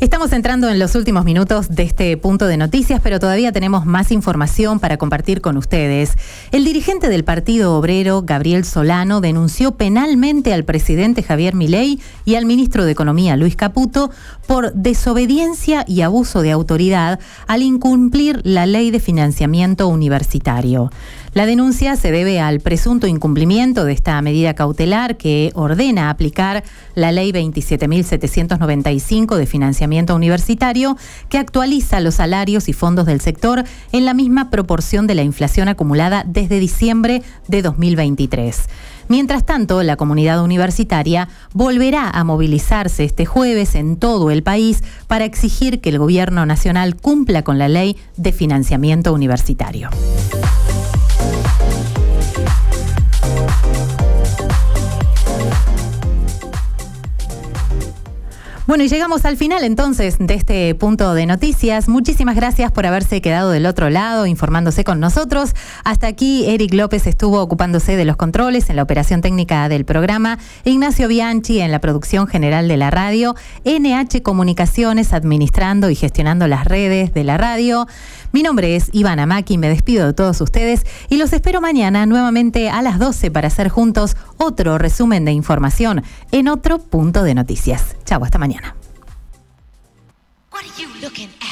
Estamos entrando en los últimos minutos de este punto de noticias, pero todavía tenemos más información para compartir con ustedes. El dirigente del Partido Obrero, Gabriel Solano, denunció penalmente al presidente Javier Milei y al ministro de Economía, Luis Caputo, por desobediencia y abuso de autoridad al incumplir la ley de financiamiento universitario. La denuncia se debe al presunto incumplimiento de esta medida cautelar que ordena aplicar la Ley 27.795 de financiamiento universitario, que actualiza los salarios y fondos del sector en la misma proporción de la inflación acumulada desde diciembre de 2023. Mientras tanto, la comunidad universitaria volverá a movilizarse este jueves en todo el país para exigir que el gobierno nacional cumpla con la Ley de financiamiento universitario. Bueno, y llegamos al final entonces de este punto de noticias. Muchísimas gracias por haberse quedado del otro lado, informándose con nosotros. Hasta aquí, Eric López estuvo ocupándose de los controles en la operación técnica del programa, Ignacio Bianchi en la producción general de la radio, NH Comunicaciones administrando y gestionando las redes de la radio. Mi nombre es Ivana Maki, me despido de todos ustedes y los espero mañana nuevamente a las 12 para hacer juntos otro resumen de información en otro punto de noticias. Chau, hasta mañana. What are you looking at?